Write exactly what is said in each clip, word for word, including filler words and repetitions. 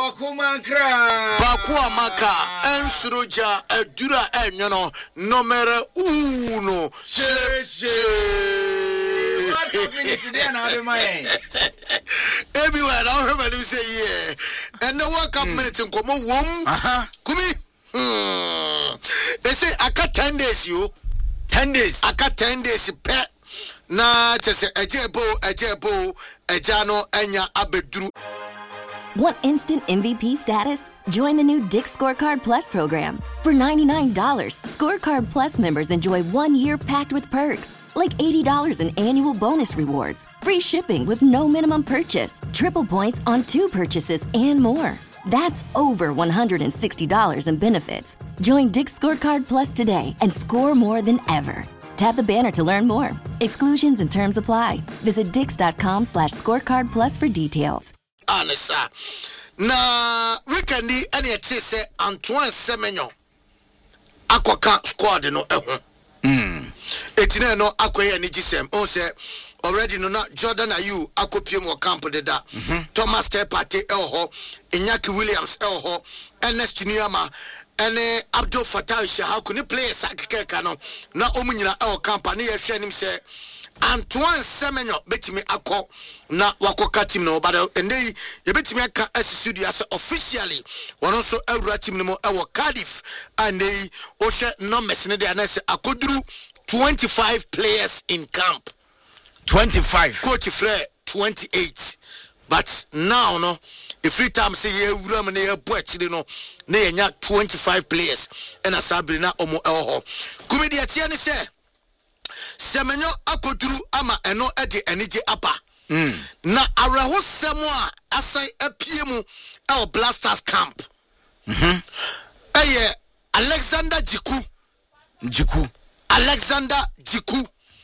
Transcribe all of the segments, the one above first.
Bakua Maka, Ensuroja, Edura Enyono, Nomere Uno. Everywhere, I heard you say, yeah. And the work up minutes in Como Wom. Kumi. They say, I got ten days, you. Ten days. I got ten days, pet. Na just a jebo, a jebo, a jano, enya abedru. Want instant M V P status? Join the new Dick's Scorecard Plus program. For ninety-nine dollars, Scorecard Plus members enjoy one year packed with perks, like eighty dollars in annual bonus rewards, free shipping with no minimum purchase, triple points on two purchases, and more. That's over one hundred sixty dollars in benefits. Join Dick's Scorecard Plus today and score more than ever. Tap the banner to learn more. Exclusions and terms apply. Visit dix.com slash scorecard plus for details. Anissa. Na weekendi any say Antoine Semenyo. Aquaca squad no eho. Hmm. Etine no akwaye ni gisem. On say already no na Jordan Ayew akopiem wo camp de da. Thomas Tepate elho, Iñaki Williams elho, Ernest Niyama. Ene Abdul Fattah Shahaku ni players akeka no na omunyina e o company ye hwe nim se Antoine Semenyo betimi akọ na wakoka team no but endey ye betimi aka asisudu as officially wono so awura team no mo e wo Cardiff and dey o hwe numbers ne dey na se akoduru twenty-five players in camp. twenty-five Coach Fred twenty-eight. But now no if free time say ye wura me na ye bo akire no na ye nya twenty-five players and asabri na omo elho kumedi atia ne se Semenyo akoduru ama eno e de enije apa mm. na areho semo a asai apie mu el Blasters camp mhm eye Alexander Jiku Jiku Alexander Jiku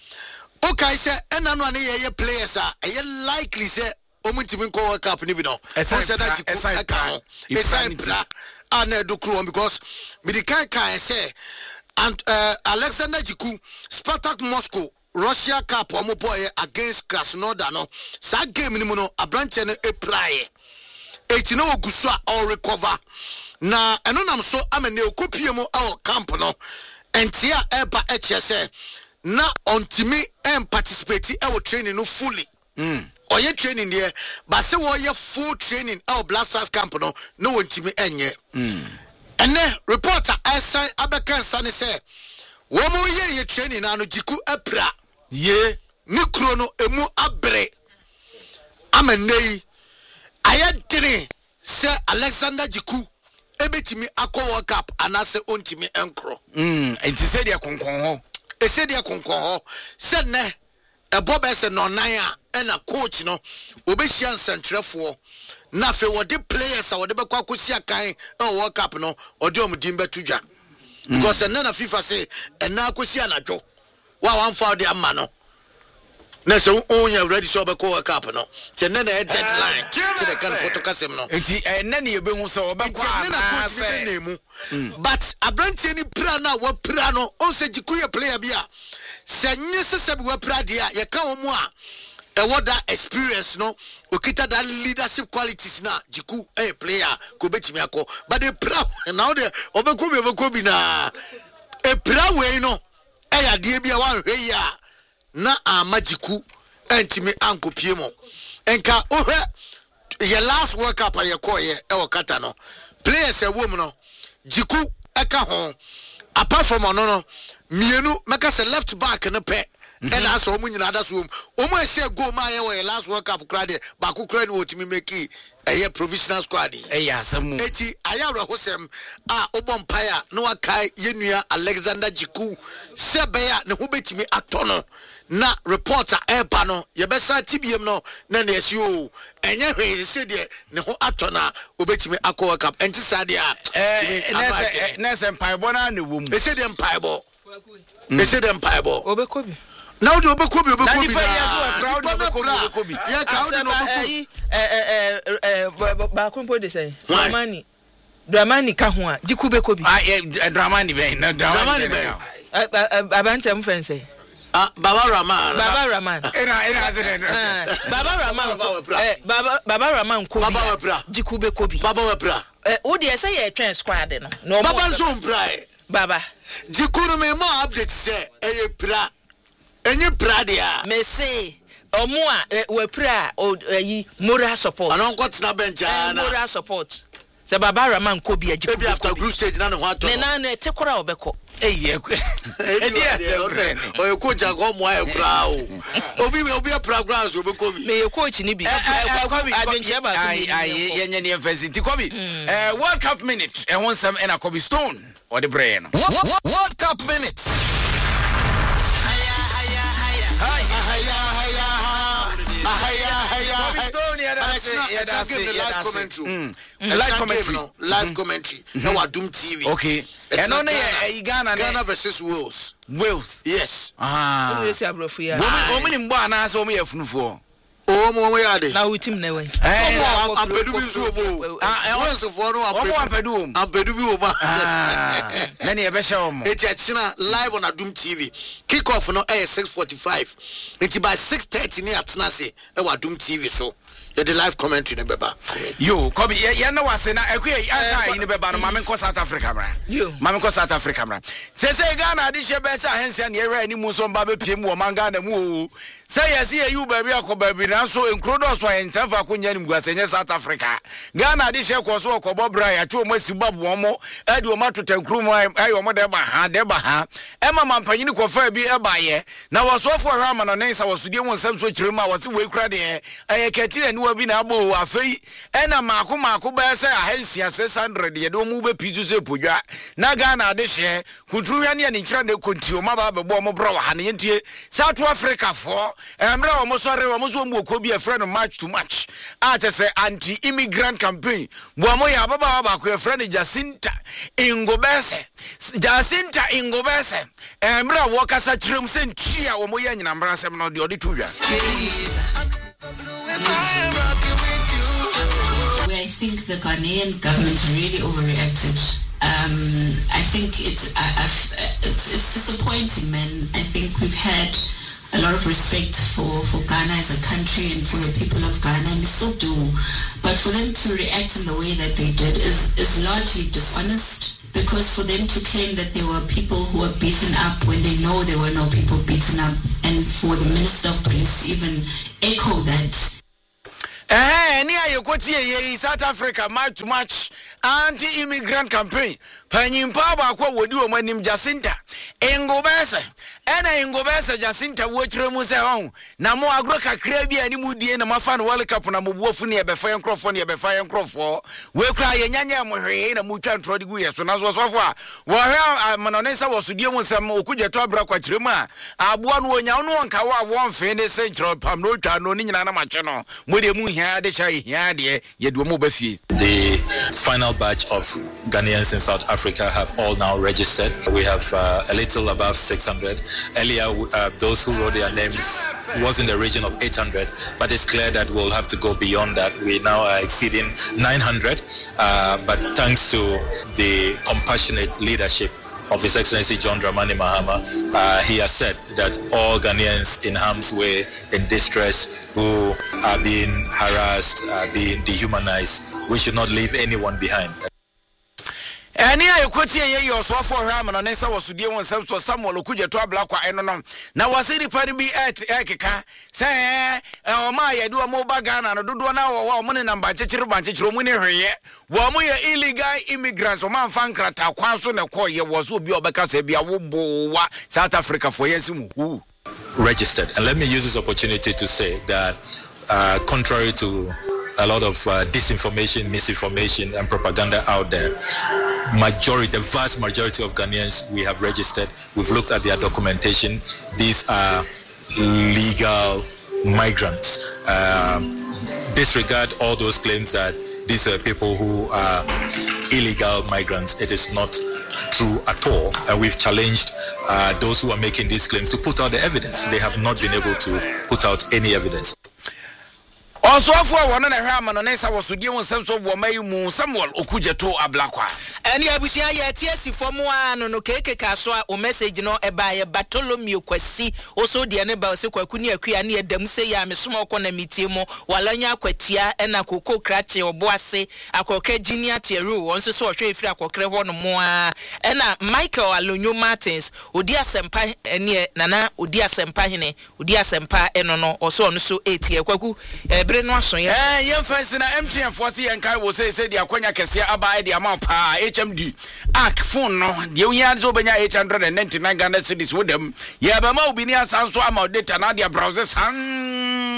okay say ena no ane ye players a eye likely say omutimi ko World Cup ni bi no Esa that Esa Esa bra ana do kro because me the kan kan say and uh, Alexander Jiku Spartak Moscow Russia Cup omo boy against Krasnodar no sa game ni mu no abranche no epraye eti no oguso a all recover na eno nam so amene okopie mu e camp no entia eba eche say na ontimi em participate e training no fully mm. Oye training there but say wo ye full training e Blasters camp no no ontimi enye mm. Ene reporter assign abeka nsane say wo mo ye ye training na no Jiku apra ye mikro no emu abre amenei ayedene say Alexander Jiku ebetimi akọ World Cup anase ontimi enkro mm enti say dia konkon ho e say dia konkon ho say ne e bobe say no nan a na coach no obehia nsentrefo na fe wode players a wode bekwa kosi akan e World Cup no ode omdim betudwa because mm. na FIFA say ena kosi anadwo wa wan fa de amma no na so onya ready so be World Cup no te na na deadline te de kan potokasem no enti ena ne yebehu so obekwa na say nemu but abrantie ni pra na wa pra no on se Jiku ye player bia senye sesebi wa pra dia ye ka omo a e what that experience no okita that leadership qualities na Jiku eh player ko betimi akọ but the pra now the obeko be obeko bi na e pra we no e ya de bia wan hwe ya na ama Jiku entimi ankopie mo enka ohwe ye last World Cup ye call ye e okata no players e wo mu no Jiku eka ho apart from no no mienu meka se left back no pe and as omu nyina da so omu ehye go ma ye we last World Cup crowd ba ku crowd no otimi meki eye provisional squad eh ya samu eti ayawra hosem a obompaya no wakai yenua Alexander Jiku sebeya ne ho betimi atono na reporter eba no ye besa tibiem no na na esio enye hwe se de ne ho atona obetimi akọ World Cup enti sade a eh nese nese mpaibo na ne wom e se de mpaibo e se de mpaibo obekobi now the obekobi obekobi na crowd obekobi yeah crowd no obekobi eh eh eh ba kumpo de say Dramani Dramani ka ho a Jiku bekobi ah Dramani be na Dramani be abanche mfense Ah, Baba Rahman. Baba Rahman. Ena ena azene. Baba Rahman. Eh, Baba Baba Rahman Kobi. Baba Wepra. Jikube Kobi. Baba Wepra. Eh, wo de say ye twen squad no. No. Baba nso mprai. Baba. Jikunu me mo update say eye pra. Enye pra dia. Me say omo a Wepra yi moral support. Anon ko tena bench ana. Moral support. Se Baba Rahman Kobi a Jikube. Maybe after group stage na no ho ato. Ne na na te kora obeko. Eye ku. Edi o ko jago mo aye kura o. Obi obi a program so obeko bi. Me coach ni bi. Adwenche ba. Ai ai yenye ne emphasize. Ti Kobi. Eh World Cup minute. E won some na Kobi Stone or the brain. World Cup minute. Haya haya haya. Haya haya haya. Haya haya. Kobi Stone ya da say ya da say live commentary. Live commentary. Live commentary. Na Wadum T V. Okay. And on the Ghana Ghana versus Wales. Wales. Yes. Ah. We say abrofu ya. Omo ni mbo na so mo yefunufu. Oh mo mo ya de. Na wutim na we. Eh, ampedu bi so mo. Ah, Wales for no ampedu. Omo ampedu. Ampedu bi wo ma. Ah. Na ne be hye omo. Eti atina live on Adum T V. Kick off no eh six forty-five. Eti by six thirty ni atena se e wa Adum T V so. The live commentary ne beba. Yo, Kobi, ye na wase na ekwe asa ni beba no mame ko South Africa mra. Yo. Mame ko South Africa mra. Se se Ghana adi she be sa hensia na ere ani mu so mba be piem wo manga na mu o. Se yesi ye yu baby akoba bi na so enkrodo so entafa ko nya ni muase nya South Africa. Ghana adi she ko so ko bobra ya twa mo asibabo mo adi o matota nkru mo ayo mo de ba ha de ba ha. E ma mampanyini ko fa bi e ba ye. Na wo so fo hwa ma no nensa wo sudie won sam so kirema wo se we kura de e keti ani bi na abo afei ena maako maako ba se ahensia six hundred ye do mu be pizu se podwa na Ghana de hye kutru ya ne ne nkira ne kontio ma ba bebo mo bro ha ne yentie South Africa for emra wo mo sore wo mo so mu okobi a friend match to match a che se anti immigrant campaign bo mo ya baba ba ko e friend Jacinta Ingobese Jacinta Ingobese emra wo kasa kirem se ntia wo mo ya nyina mbra sem no de odi tuwa. I think the Ghanaian government really overreacted. Um, I think it's, I, I've, it's it's disappointing, man. I think we've had a lot of respect for, for Ghana as a country and for the people of Ghana, and we still do. But for them to react in the way that they did is, is largely dishonest. Because for them to claim that there were people who were beaten up when they know there were no people beaten up, and for the Minister of Police to even echo that. Eh, ni ayekoti ye South Africa match to match anti-immigrant campaign. Panyimpa ba kwa wodi o manim Jacinta Ingobese. Ena Ingobese Jacinta wotre mu se hon. Na mo agro kakra bi ani mu die na mafa no World Cup na mo buofu ne be fa enkrofo ne be fa enkrofo. We kra ye nyanya mo hwe na mu twa ntro de gu ye so na so sofo a. Wo hwe manonensa wo sodie mu nsem okugye to abra kwa kiremu a aboa no onya no nka wo a wo mfe ne se nkyro pam no twa no ni nyina na mache no. Mo de mu hia de cha hia de ye do mo ba fie. The final batch of Ghanaians in South Africa have all now registered. We have uh, a little above six hundred. Earlier, uh, those who wrote their names was in the region of eight hundred, but it's clear that we'll have to go beyond that. We now are exceeding nine hundred, uh, but thanks to the compassionate leadership of His Excellency John Dramani Mahama, uh, he has said that all Ghanaians in harm's way, in distress, who are being harassed, are being dehumanized, we should not leave anyone behind. Eni ayekoti ye yo so for hwa no nsa wasudie won sam so Samuel okuje to abla kwa eno no na wasiri pari bi et ekeka se o ma ye do mo ba Ghana no dodo na wo wo mo ne namba chechire ban chechire mo ne hweye wo mo ye illegal immigrants o man fan krata kwan so ne ko ye wo so bi obeka se bia wo bo wa South Africa for yesim hu registered. And let me use this opportunity to say that uh, contrary to a lot of uh, disinformation, misinformation, and propaganda out there, majority, the vast majority of Ghanaians we have registered. We've looked at their documentation. These are legal migrants. Um, disregard all those claims that these are people who are illegal migrants. It is not true at all. And we've challenged uh, those who are making these claims to put out the evidence. They have not been able to put out any evidence. Also for one and a ham and Nessa was to deal with some sort of woman Samuel Okujeto Ablakwa. And ya bushia ya tiesi formua no no keke kaswa o message no e ba ye Bartholomew Kwesi also de ne ba o se kwakuni akua ne edam se ya mesom okona mitie mo walanya akwatia e na koko krache oboase akokra junior teru won so so hwe efiri akokra ho no mo a e na Michael Alonyo Martins odi asempa ene nana odi asempa hene odi asempa eno no oso no so etie kwaku ebre no aso ye eh ye fancy na M T N for se yankai wo say say de akonya kese aba e de ama pa H M D ak phone no de unya so benya eight hundred ninety-nine Ghana cedis with them ye ba ma obi ni asan so ama data na de browser san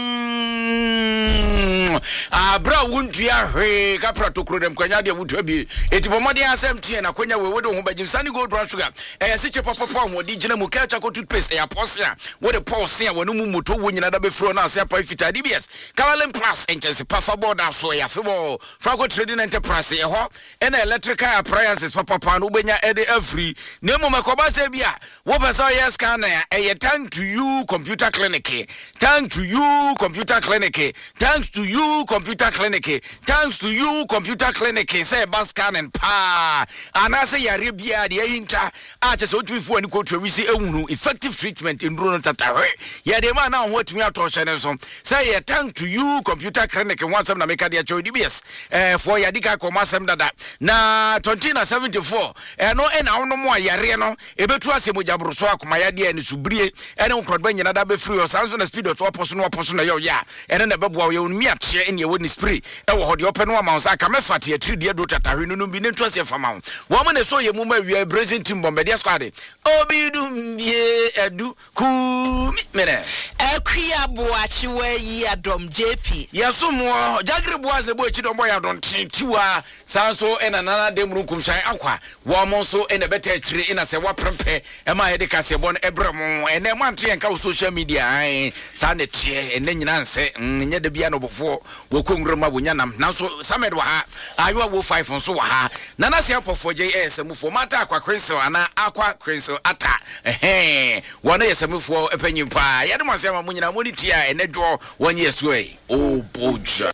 ah bra wuntua hwe kapra tokro dem kwanya de wutua bi etibomode asem tie na kwanya we wode ho bagim sani gold brown sugar eh se che popopo ho di gina mu ka cha ko toothpaste ya pose a wode pause ya wonu mu moto wo nyina da be fro na ase pa fita D B S Caroline Plus enchese pafa board aso ya febo Franco Trading Enterprise e ho ena electrical appliances papa no benya e de free nemo makoba se bia wo pesa yes scanner e thank to you computer clinic thank to you computer clinic thanks to you computer clinic thanks to you computer clinic say bas scanning pa anase yare bia de yinka a che so twifu ani ko twisi ehunu effective treatment in rural tatahwe ya de ma na ho atumi ato chene so say ya thank to you computer clinic wansam na meka de cho D B S eh for ya dika ko masem dada na twenty seventy-four eh no e na wono mo yare no ebetu asemogya broso akoma ya de ani subrie ene nkrodba nyina da be free o sanso na speed to oposo no oposo na yo ya ene na beboa yo nmi atie ene ye woni spray e wo hode open no ma nsa ka mefate atiri de do tatahwe no no bi ne nto ase fama wo mo ne so ye mu ma wi brazil team bombe de squad obi dum bie edu ku mene Ekwia boachi we yi adom J P yesumo jagre boaze bo echi dombo ya don tiwa sanso ena nana demru kumshan akwa wo mo so ena beta atiri ena se wa prempe e ma ye de kase bon ebrem ene mo anto yenka wo social media ai sa ne tie ene nyina nse nye de bia no bofo wo kongroma bo nyanam nanso samed wa ha ayo wo five nso wa ha nana se apofo J S mufo mata akwa Crystal ana akwa Crystal ata eh wona yesemufo epanyimpa yade mo se ma munyina mo ni tia ene dwo wonye yesuei o boja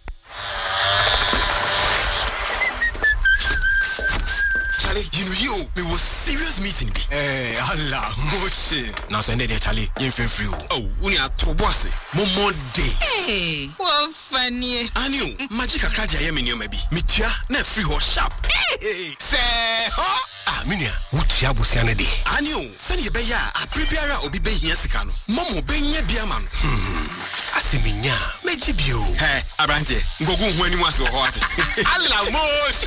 Charlie, you know you, we was serious meeting be. Eh, Allah, moche. Now so ended Charlie, you feel free. Oh, we are to boss. Momo day. Hey, what funny. Anu, magic akaja ye menyo maybe. Mitia na free ho sharp. Hey, say ho. Ah, minia, wutia busiane de. Anu, sani be ya, a prepare obi be hia sika no. Momo be nya bia ma no. Hmm. Asiminya, meji bio. Hey, abrante, ngogu hu ani mu ase ho ate. Allah, moche.